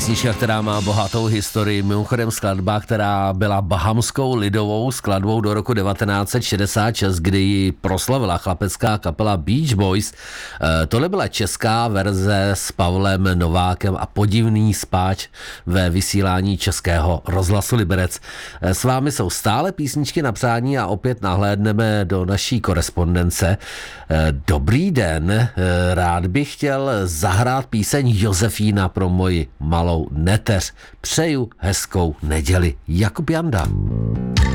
Písnička, která má bohatou historii, mimochodem skladba, která byla bahamskou lidovou skladbou do roku 1966, kdy ji proslavila chlapecká kapela Beach Boys. Tohle byla česká verze s Pavlem Novákem a podivný spáč ve vysílání Českého rozhlasu Liberec. S vámi jsou stále písničky na přání a opět nahlédneme do naší korespondence. Dobrý den, rád bych chtěl zahrát píseň Josefína pro moji malou neteř. Přeju hezkou neděli. Jakub Janda.